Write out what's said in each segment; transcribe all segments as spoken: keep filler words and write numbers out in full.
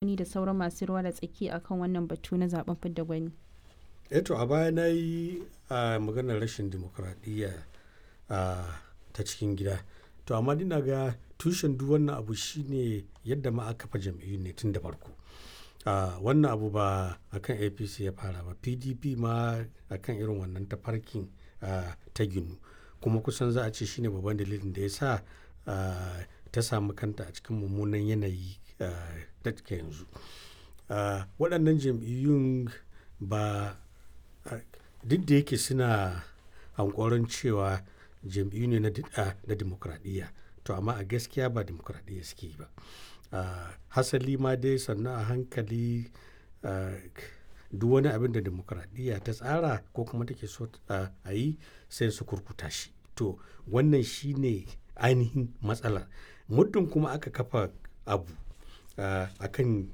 gwani da sauran masu ruwa da tsaki akan wannan batu na zaben fidda gwani? Eto a baya na yi a maganar rashin dimokuraɗiyya ta cikin gida. To amma ina ga tushen duk wannan abu shine yadda ma aka kafa jam'iyyu ne tun da farko. Wannan abu ba akan A P C ya fara ba, P D P ma akan irin wannan tafarkin ta ginu. Kuma kusan za a ce shine babban dalilin da ya sa ta samu kanta a cikin mummunan yanayi da take yanzu. Waɗannan jam'iyyun ba duk da yake suna hankoron cewa jam'iyyu ne na dimokuraɗiyya, to amma a gaskiya ba dimokuraɗiyya suke yi ba. Hasali ma dai sannan a hankali duk wani abin da dimokuraɗiyya ta tsara ko kuma take so a yi sai su kurkuta shi. To wannan shi ne ainihin matsalar. Muddin kuma aka kafa abu akan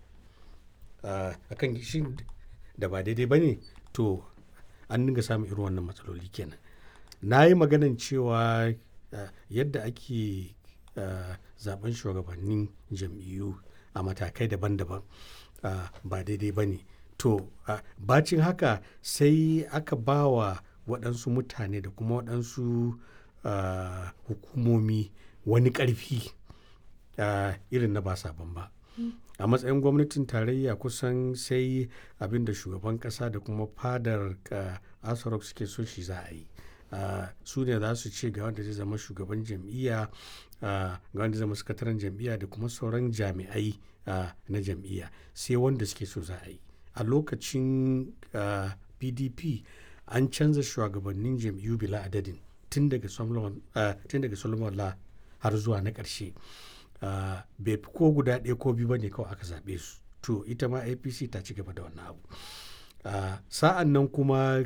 akan shi da ba daidai ba ne, to an dinga samun irin wannan matsaloli kenan. Na yi maganan cewa yadda ake zaben shugabannin jam'iyyu a matakai daban-daban ba daidai ba ne. To bacin haka sai aka ba wa waɗansu mutane da kuma waɗansu hukumomi wani ƙarfi irin na ba sabon ba. A matsayin gwamnatin tarayya kusan sai abin da shugaban ƙasa da kuma fadar Aso Rock suke so shi za a yi. Su ne za su ce ga wanda zai zama shugaban jam'iyya, ga wanda zai zama sakataren jam'iyya da kuma sauran jami'ai na jam'iyya, sai wanda suke so za a yi. A lokacin P D P an canza shugabannin jam'iyyu bila adadin tun daga Solomon La har zuwa na ƙarshe. Bai fi ko guda ɗaya ko biyu ba ne kawai aka zaɓe su. To ita ma A P C ta ci gaba da wannan abu. Sa'an nan kuma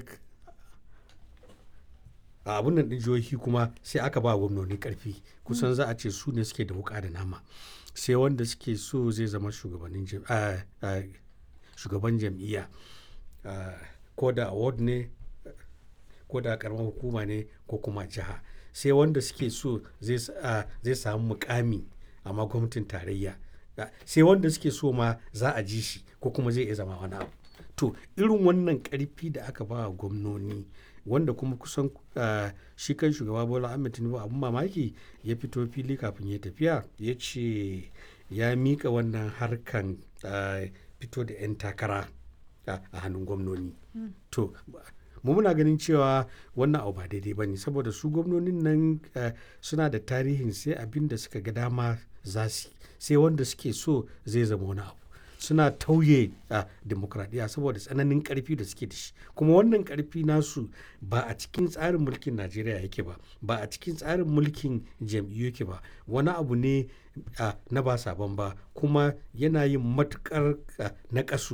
a abun nan ɗin jihohi kuma sai aka ba gwamnoni ƙarfi. Kusan za a ce su ne suke da wuƙa da nama. Sai wanda suke so zai zama shugaban jam'iyya. Ko da award ne, ko da ƙaramar hukuma ne ko kuma jiha. Sai wanda suke so zai samu muƙami amma gwamnatin tarayya. Sai wanda suke so ma za a ji shi ko kuma zai iya zama wani abu. To irin wannan ƙarfi da aka ba wa gwamnoni, wanda kuma kusan shi kan shugaba Bola Ahmed Tinubu abin mamaki ya fito fili kafin ya tafiya ya ce ya miƙa wannan harkan fito da 'yan takara a hannun gwamnoni. To mu muna ganin cewa wannan abu ba daidai ba ne, saboda su gwamnonin nan suna da tarihin sai abin da suka ga dama za su yi, sai wanda suke so zai zama wani abu. Suna tauye a demokradiyya saboda tsananin ƙarfi da suke da shi. Kuma wannan ƙarfi nasu ba a cikin tsarin mulkin Najeriya yake ba, ba a cikin tsarin mulkin jam'iyyu yake ba. Wani abu ne na ba sabon ba, kuma yana yin matuƙar naƙasu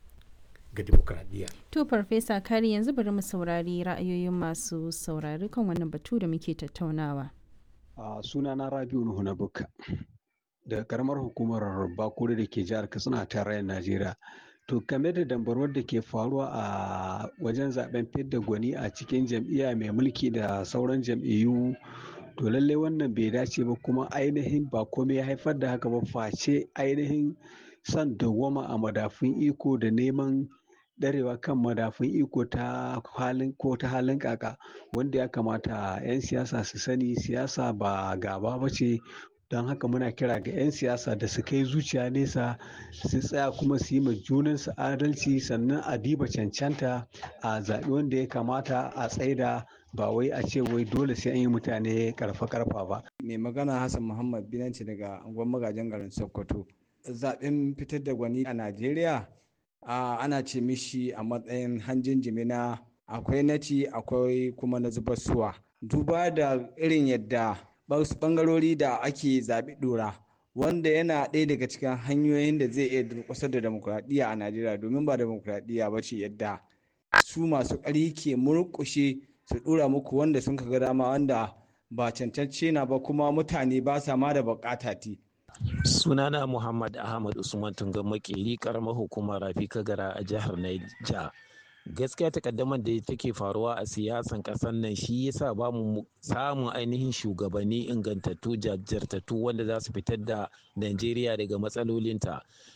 ga demokradiyya. To Farfesa Kari, yanzu bari mu saurari ra'ayoyin masu saurari kan wannan batu da muke tattaunawa. Sunana Rabiu Nuhu na Bukka da karamar hukumar Bakure da ke jihar Katsina a tarayyar Najeriya. To game da dambarwar da ke faruwa a wajen zaben fidda gwani a cikin jam'iyya mai mulki da sauran jam'iyyu, to lallai wannan bai dace ba, kuma ainihin ba komai ya haifar da haka ba face ainihin son dawwama a madafun iko da neman ɗarewa kan madafun iko ta halin ko ta halin kaka, wanda ya kamata 'yan siyasa su sani siyasa ba gaba ba ce. Don haka muna kira ga 'yan siyasa da su kai zuciya nesa, su tsaya kuma su yi ma junansu adalci, sannan a diba cancanta a zaɓi wanda ya kamata a tsaida, ba wai a ce wai dole sai an yi mutane karfa-karfa ba. Mai magana Hassan Muhammad Binanci daga unguwar magajin garin Sokoto. Zaɓen fitar da gwani a Najeriya ana ce mishi a matsayin hanjin jimina, akwai naci akwai kuma na zubar suwa. Duba da irin yadda wasu ɓangarori da ake zaɓi ɗora, wanda yana ɗaya daga cikin hanyoyin da zai iya durƙusar da demokuraɗiyya a Najeriya, domin ba demokuraɗiyya ba ce yadda su masu ƙarfi ke murƙushe su ɗora muku wanda sun ga dama, wanda ba cancance na ba, kuma mutane ba sa ma da buƙata ti. Sunana Muhammad Ahmad Usman Tungan Makeri, karamar hukumar Rafi Kagara a jihar Niger. Gaskiya takaddamar da take faruwa a siyasan ƙasar nan shi yasa ba mu samun ainihin shugabanni ingantattu jajirtattu wanda za su fitar da Najeriya daga matsalolinta.